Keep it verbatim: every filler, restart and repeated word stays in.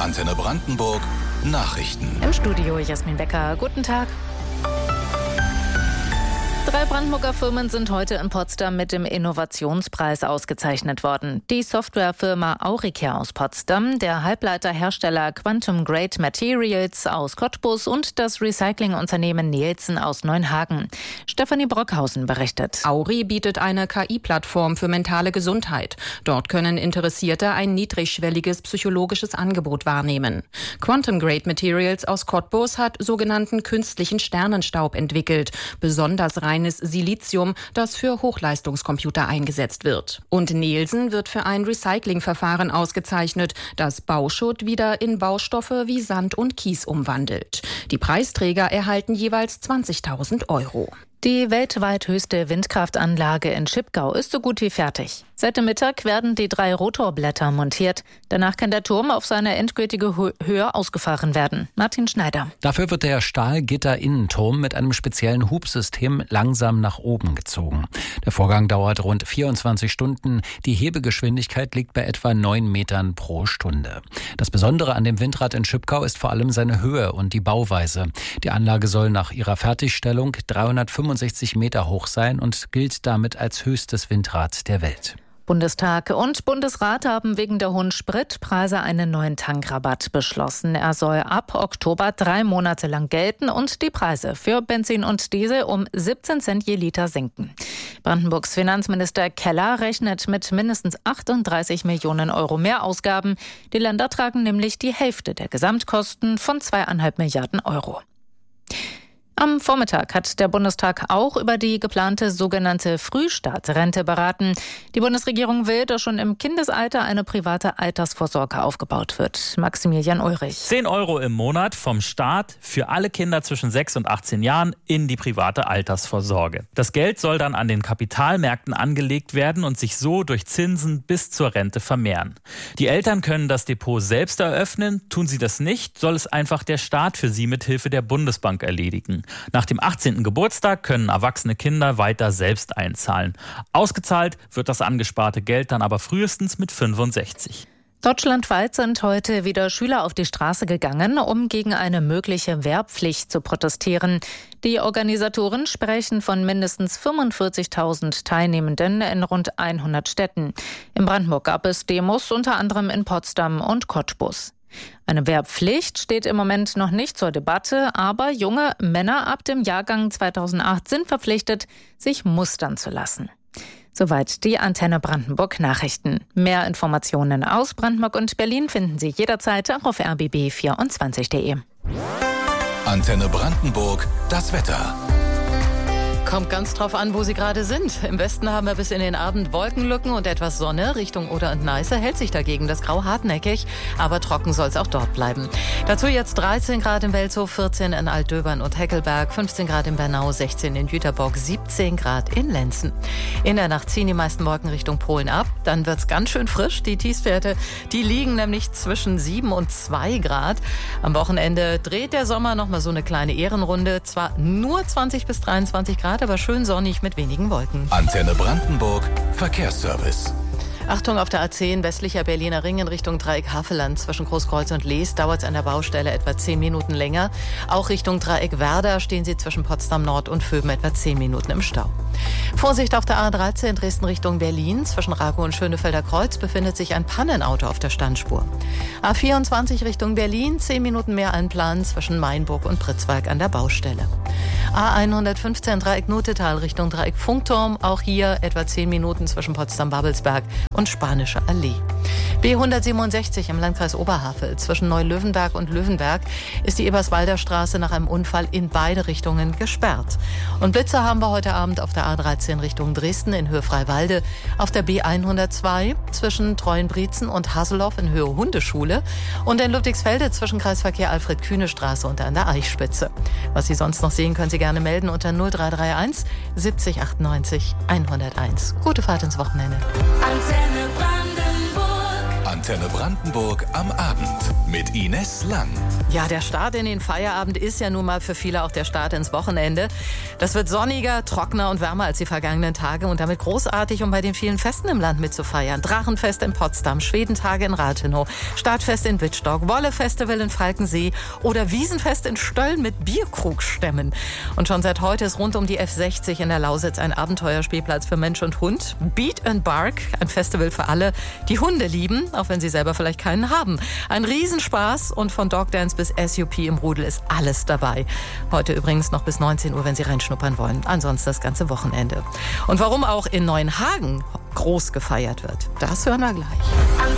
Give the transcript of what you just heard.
Antenne Brandenburg Nachrichten. Im Studio Jasmin Becker. Guten Tag. Drei Brandenburger Firmen sind heute in Potsdam mit dem Innovationspreis ausgezeichnet worden. Die Softwarefirma Auricare aus Potsdam, der Halbleiterhersteller Quantum Grade Materials aus Cottbus und das Recyclingunternehmen Nielsen aus Neuenhagen. Stefanie Brockhausen berichtet. Auri bietet eine K I-Plattform für mentale Gesundheit. Dort können Interessierte ein niedrigschwelliges psychologisches Angebot wahrnehmen. Quantum Grade Materials aus Cottbus hat sogenannten künstlichen Sternenstaub entwickelt, besonders rein Silizium, das für Hochleistungscomputer eingesetzt wird. Und Nielsen wird für ein Recyclingverfahren ausgezeichnet, das Bauschutt wieder in Baustoffe wie Sand und Kies umwandelt. Die Preisträger erhalten jeweils zwanzigtausend Euro. Die weltweit höchste Windkraftanlage in Schipgau ist so gut wie fertig. Seit dem Mittag werden die drei Rotorblätter montiert. Danach kann der Turm auf seine endgültige Höhe ausgefahren werden. Martin Schneider. Dafür wird der Stahlgitter-Innenturm mit einem speziellen Hubsystem langsam nach oben gezogen. Der Vorgang dauert rund vierundzwanzig Stunden. Die Hebegeschwindigkeit liegt bei etwa neun Metern pro Stunde. Das Besondere an dem Windrad in Schipgau ist vor allem seine Höhe und die Bauweise. Die Anlage soll nach ihrer Fertigstellung dreihundertfünfundsechzig Meter hoch sein und gilt damit als höchstes Windrad der Welt. Bundestag und Bundesrat haben wegen der hohen Spritpreise einen neuen Tankrabatt beschlossen. Er soll ab Oktober drei Monate lang gelten und die Preise für Benzin und Diesel um siebzehn Cent je Liter senken. Brandenburgs Finanzminister Keller rechnet mit mindestens achtunddreißig Millionen Euro Mehrausgaben. Die Länder tragen nämlich die Hälfte der Gesamtkosten von zweieinhalb Milliarden Euro. Am Vormittag hat der Bundestag auch über die geplante sogenannte Frühstartrente beraten. Die Bundesregierung will, dass schon im Kindesalter eine private Altersvorsorge aufgebaut wird. Maximilian Ulrich. zehn Euro im Monat vom Staat für alle Kinder zwischen sechs und achtzehn Jahren in die private Altersvorsorge. Das Geld soll dann an den Kapitalmärkten angelegt werden und sich so durch Zinsen bis zur Rente vermehren. Die Eltern können das Depot selbst eröffnen. Tun sie das nicht, soll es einfach der Staat für sie mit Hilfe der Bundesbank erledigen. Nach dem achtzehnten Geburtstag können erwachsene Kinder weiter selbst einzahlen. Ausgezahlt wird das angesparte Geld dann aber frühestens mit fünfundsechzig. Deutschlandweit sind heute wieder Schüler auf die Straße gegangen, um gegen eine mögliche Wehrpflicht zu protestieren. Die Organisatoren sprechen von mindestens fünfundvierzigtausend Teilnehmenden in rund hundert Städten. In Brandenburg gab es Demos, unter anderem in Potsdam und Cottbus. Eine Wehrpflicht steht im Moment noch nicht zur Debatte, aber junge Männer ab dem Jahrgang zweitausendacht sind verpflichtet, sich mustern zu lassen. Soweit die Antenne Brandenburg Nachrichten. Mehr Informationen aus Brandenburg und Berlin finden Sie jederzeit auch auf r b b vierundzwanzig punkt d e. Antenne Brandenburg, das Wetter. Kommt ganz drauf an, wo Sie gerade sind. Im Westen haben wir bis in den Abend Wolkenlücken und etwas Sonne. Richtung Oder und Neiße hält sich dagegen das Grau hartnäckig, aber trocken soll es auch dort bleiben. Dazu jetzt dreizehn Grad in Welzow, vierzehn in Altdöbern und Heckelberg, fünfzehn Grad in Bernau, sechzehn in Jüterbock, siebzehn Grad in Lenzen. In der Nacht ziehen die meisten Wolken Richtung Polen ab. Dann wird es ganz schön frisch. Die Tiefstwerte, die liegen nämlich zwischen sieben und zwei Grad. Am Wochenende dreht der Sommer noch mal so eine kleine Ehrenrunde. Zwar nur zwanzig bis dreiundzwanzig Grad, aber schön sonnig mit wenigen Wolken. Antenne Brandenburg, Verkehrsservice. Achtung, auf der A zehn westlicher Berliner Ring in Richtung Dreieck Havelland zwischen Großkreuz und Lees dauert es an der Baustelle etwa zehn Minuten länger. Auch Richtung Dreieck Werder stehen Sie zwischen Potsdam Nord und Vöben etwa zehn Minuten im Stau. Vorsicht auf der A dreizehn Dresden Richtung Berlin. Zwischen Rakow und Schönefelder Kreuz befindet sich ein Pannenauto auf der Standspur. A vierundzwanzig Richtung Berlin, zehn Minuten mehr einplanen zwischen Mainburg und Pritzwalk an der Baustelle. A hundertfünfzehn Dreieck Notetal Richtung Dreieck Funkturm. Auch hier etwa zehn Minuten zwischen Potsdam-Babelsberg und Spanische Allee. B hundertsiebenundsechzig im Landkreis Oberhavel zwischen Neulöwenberg und Löwenberg ist die Eberswalder Straße nach einem Unfall in beide Richtungen gesperrt. Und Blitze haben wir heute Abend auf der A dreizehn Richtung Dresden in Höhe Freiwalde, auf der B hundertzwei zwischen Treuenbrietzen und Hasselhoff in Höhe Hundeschule und in Ludwigsfelde zwischen Kreisverkehr Alfred-Kühne-Straße und an der Eichspitze. Was Sie sonst noch sehen, können Sie gerne melden unter null drei drei eins siebzig achtundneunzig hunderteins. Gute Fahrt ins Wochenende. Antenne Brandenburg. Antenne Antenne Brandenburg am Abend mit Ines Lang. Ja, der Start in den Feierabend ist ja nun mal für viele auch der Start ins Wochenende. Das wird sonniger, trockener und wärmer als die vergangenen Tage und damit großartig, um bei den vielen Festen im Land mitzufeiern. Drachenfest in Potsdam, Schwedentage in Rathenow, Startfest in Wittstock, Wolle-Festival in Falkensee oder Wiesenfest in Stölln mit Bierkrugstämmen. Und schon seit heute ist rund um die F sechzig in der Lausitz ein Abenteuerspielplatz für Mensch und Hund. Beat and Bark, ein Festival für alle, die Hunde lieben, auch wenn sie selber vielleicht keinen haben. Ein Riesenspaß und von Dogdance bis S U P im Rudel ist alles dabei. Heute übrigens noch bis neunzehn Uhr, wenn Sie reinschnuppern wollen. Ansonsten das ganze Wochenende. Und warum auch in Neuenhagen groß gefeiert wird, das hören wir gleich.